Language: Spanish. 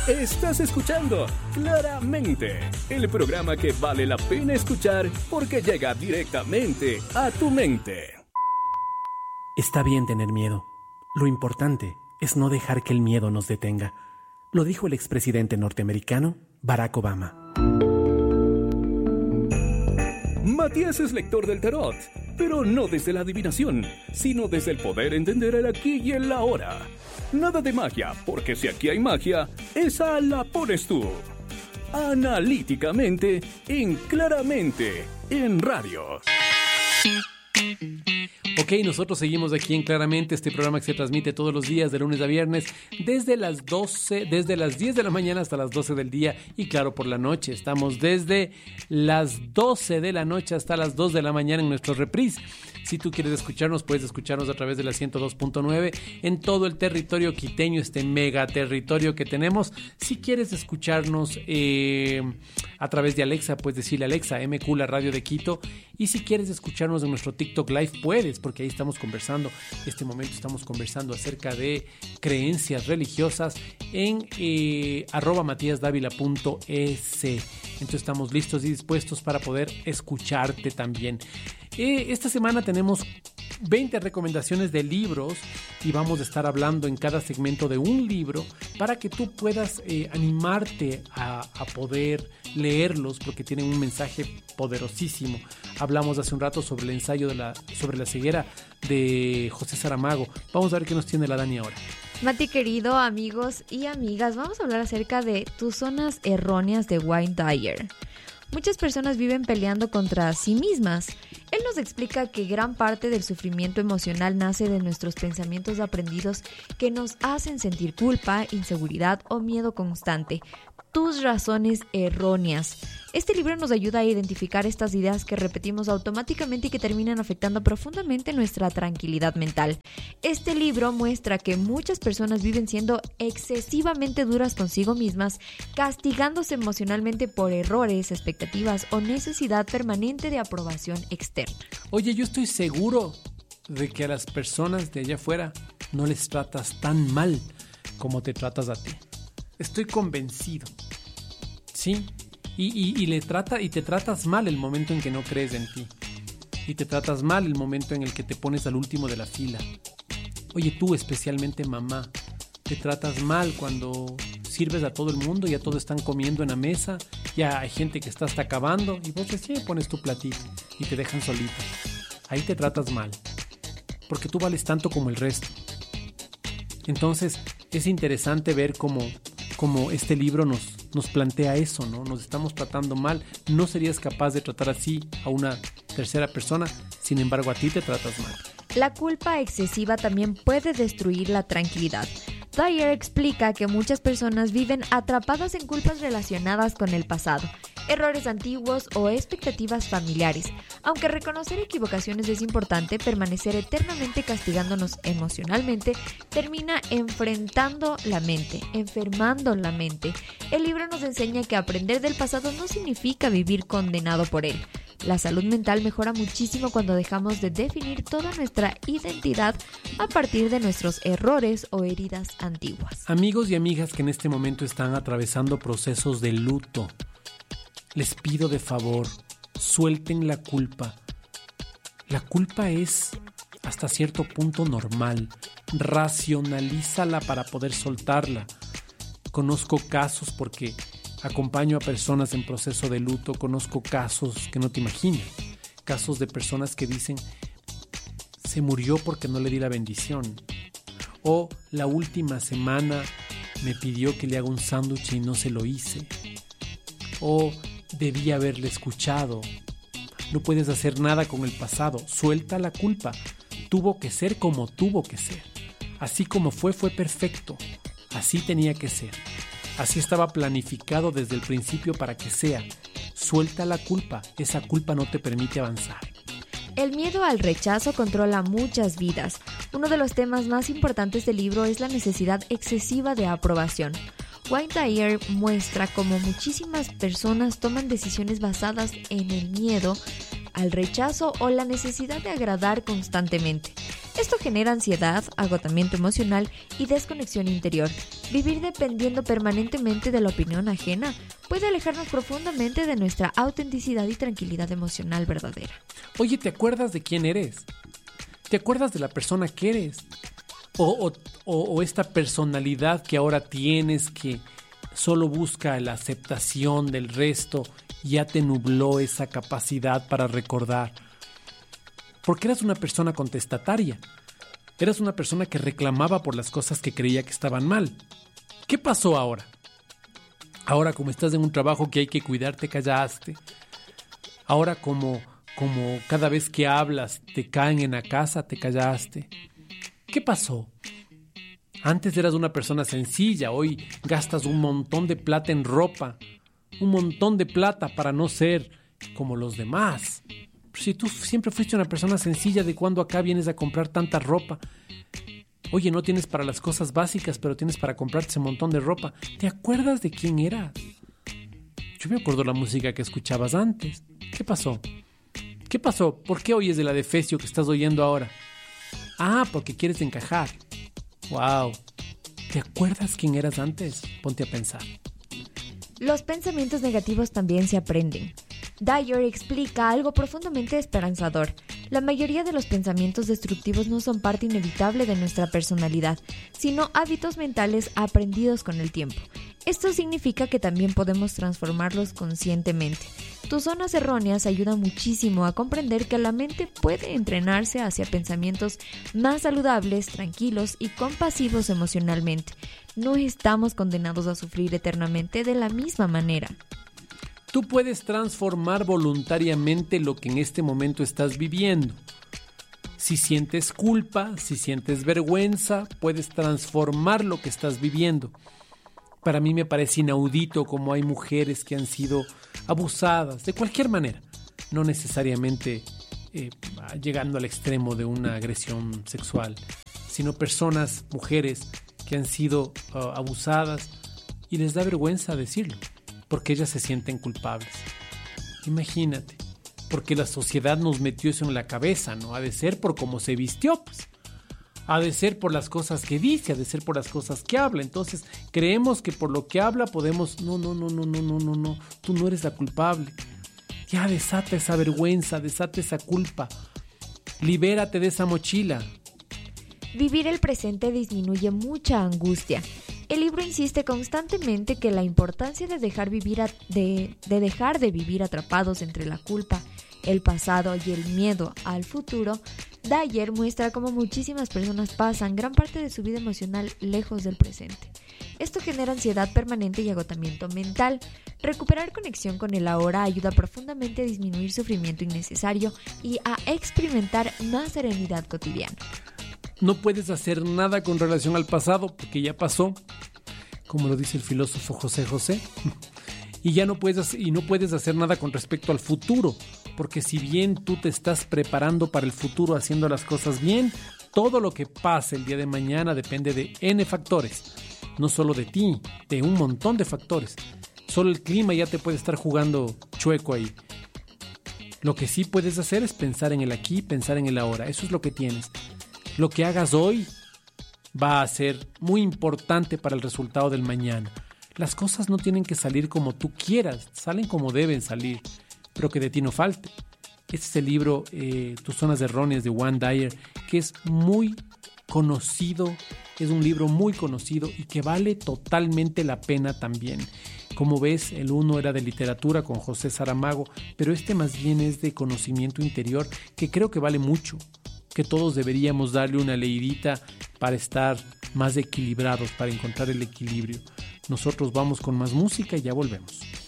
Estás escuchando Claramente, el programa que vale la pena escuchar porque llega directamente a tu mente. Está bien tener miedo. Lo importante es no dejar que el miedo nos detenga. Lo dijo el expresidente norteamericano Barack Obama. Matías es lector del tarot, pero no desde la adivinación, sino desde el poder entender el aquí y el ahora. Nada de magia, porque si aquí hay magia, esa la pones tú. Analíticamente, en Claramente, en radio. Ok, nosotros seguimos aquí en Claramente, este programa que se transmite todos los días de lunes a viernes desde las 10 de la mañana hasta las 12 del día y claro, por la noche. Estamos desde las 12 de la noche hasta las 2 de la mañana en nuestro reprise. Si tú quieres escucharnos, puedes escucharnos a través de la 102.9 en todo el territorio quiteño, este mega territorio que tenemos. Si quieres escucharnos a través de Alexa, puedes decirle Alexa, MQ, la radio de Quito. Y si quieres escucharnos en nuestro TikTok Live, puedes, porque ahí estamos conversando. Este momento estamos conversando acerca de creencias religiosas en @matiasdavila.es. Entonces estamos listos y dispuestos para poder escucharte también. Esta semana tenemos 20 recomendaciones de libros y vamos a estar hablando en cada segmento de un libro para que tú puedas animarte a poder leerlos porque tienen un mensaje poderosísimo. Hablamos hace un rato sobre el ensayo sobre la ceguera de José Saramago. Vamos a ver qué nos tiene la Dani ahora. Mati querido, amigos y amigas, vamos a hablar acerca de tus zonas erróneas de Wayne Dyer. Muchas personas viven peleando contra sí mismas. Él nos explica que gran parte del sufrimiento emocional nace de nuestros pensamientos aprendidos que nos hacen sentir culpa, inseguridad o miedo constante. Tus razones erróneas. Este libro nos ayuda a identificar estas ideas que repetimos automáticamente y que terminan afectando profundamente nuestra tranquilidad mental. Este libro muestra que muchas personas viven siendo excesivamente duras consigo mismas, castigándose emocionalmente por errores, expectativas o necesidad permanente de aprobación externa. Oye, yo estoy seguro de que a las personas de allá afuera no les tratas tan mal como te tratas a ti. Estoy convencido, ¿sí? Y te tratas mal el momento en que no crees en ti. Y te tratas mal el momento en el que te pones al último de la fila. Oye, tú, especialmente mamá, te tratas mal cuando sirves a todo el mundo, ya todos están comiendo en la mesa, ya hay gente que está hasta acabando y vos recién pones tu platito y te dejan solita. Ahí te tratas mal, porque tú vales tanto como el resto. Entonces, es interesante ver cómo este libro nos plantea eso, ¿no? Nos estamos tratando mal. No serías capaz de tratar así a una tercera persona, sin embargo a ti te tratas mal. La culpa excesiva también puede destruir la tranquilidad. Dyer explica que muchas personas viven atrapadas en culpas relacionadas con el pasado, errores antiguos o expectativas familiares. Aunque reconocer equivocaciones es importante, permanecer eternamente castigándonos emocionalmente termina enfermando la mente. El libro nos enseña que aprender del pasado no significa vivir condenado por él. La salud mental mejora muchísimo cuando dejamos de definir toda nuestra identidad a partir de nuestros errores o heridas antiguas. Amigos y amigas que en este momento están atravesando procesos de luto, les pido de favor, suelten la culpa. La culpa es hasta cierto punto normal. Racionalízala para poder soltarla. Conozco casos porque acompaño a personas en proceso de luto, conozco casos que no te imaginas, casos de personas que dicen, se murió porque no le di la bendición, o la última semana me pidió que le haga un sándwich y no se lo hice, o debí haberle escuchado. No puedes hacer nada con el pasado, suelta la culpa, tuvo que ser como tuvo que ser, así como fue perfecto, así tenía que ser. Así estaba planificado desde el principio para que sea. Suelta la culpa, esa culpa no te permite avanzar. El miedo al rechazo controla muchas vidas. Uno de los temas más importantes del libro es la necesidad excesiva de aprobación. Wayne Dyer muestra cómo muchísimas personas toman decisiones basadas en el miedo al rechazo o la necesidad de agradar constantemente. Esto genera ansiedad, agotamiento emocional y desconexión interior. Vivir dependiendo permanentemente de la opinión ajena puede alejarnos profundamente de nuestra autenticidad y tranquilidad emocional verdadera. Oye, ¿te acuerdas de quién eres? ¿Te acuerdas de la persona que eres? O esta personalidad que ahora tienes que solo busca la aceptación del resto, ya te nubló esa capacidad para recordar. Porque eras una persona contestataria. Eras una persona que reclamaba por las cosas que creía que estaban mal. ¿Qué pasó ahora? Ahora, como estás en un trabajo que hay que cuidar, te callaste. Ahora, como cada vez que hablas te caen en la casa, te callaste. ¿Qué pasó? Antes eras una persona sencilla, hoy gastas un montón de plata en ropa, un montón de plata para no ser como los demás. Si tú siempre fuiste una persona sencilla, ¿de cuándo acá vienes a comprar tanta ropa? Oye, no tienes para las cosas básicas, pero tienes para comprarte ese montón de ropa. ¿Te acuerdas de quién eras? Yo me acuerdo la música que escuchabas antes. ¿Qué pasó? ¿Qué pasó? ¿Por qué oyes de la de Fecio que estás oyendo ahora? Ah, porque quieres encajar. ¡Wow! ¿Te acuerdas quién eras antes? Ponte a pensar. Los pensamientos negativos también se aprenden. Dyer explica algo profundamente esperanzador. La mayoría de los pensamientos destructivos no son parte inevitable de nuestra personalidad, sino hábitos mentales aprendidos con el tiempo. Esto significa que también podemos transformarlos conscientemente. Tus zonas erróneas ayudan muchísimo a comprender que la mente puede entrenarse hacia pensamientos más saludables, tranquilos y compasivos emocionalmente. No estamos condenados a sufrir eternamente de la misma manera. Tú puedes transformar voluntariamente lo que en este momento estás viviendo. Si sientes culpa, si sientes vergüenza, puedes transformar lo que estás viviendo. Para mí me parece inaudito cómo hay mujeres que han sido abusadas de cualquier manera, no necesariamente llegando al extremo de una agresión sexual, sino personas, mujeres que han sido abusadas y les da vergüenza decirlo, porque ellas se sienten culpables. Imagínate, porque la sociedad nos metió eso en la cabeza, ¿no? Ha de ser por cómo se vistió, pues. Ha de ser por las cosas que dice, ha de ser por las cosas que habla. Entonces creemos que por lo que habla podemos... No, tú no eres la culpable. Ya desata esa vergüenza, desata esa culpa. Libérate de esa mochila. Vivir el presente disminuye mucha angustia. El libro insiste constantemente que la importancia de dejar de vivir atrapados entre la culpa, el pasado y el miedo al futuro. Dyer muestra cómo muchísimas personas pasan gran parte de su vida emocional lejos del presente. Esto genera ansiedad permanente y agotamiento mental. Recuperar conexión con el ahora ayuda profundamente a disminuir sufrimiento innecesario y a experimentar más serenidad cotidiana. No puedes hacer nada con relación al pasado porque ya pasó, como lo dice el filósofo José José. Y no puedes hacer nada con respecto al futuro, porque si bien tú te estás preparando para el futuro haciendo las cosas bien, todo lo que pase el día de mañana depende de N factores, no solo de ti, de un montón de factores. Solo el clima ya te puede estar jugando chueco ahí. Lo que sí puedes hacer es pensar en el aquí, pensar en el ahora. Eso es lo que tienes. Lo que hagas hoy va a ser muy importante para el resultado del mañana. Las cosas no tienen que salir como tú quieras, salen como deben salir, pero que de ti no falte. Este es el libro Tus zonas erróneas de Wayne Dyer, que es muy conocido, es un libro muy conocido y que vale totalmente la pena también. Como ves, el uno era de literatura con José Saramago, pero este más bien es de conocimiento interior, que creo que vale mucho, que todos deberíamos darle una leidita para estar más equilibrados, para encontrar el equilibrio. Nosotros vamos con más música y ya volvemos.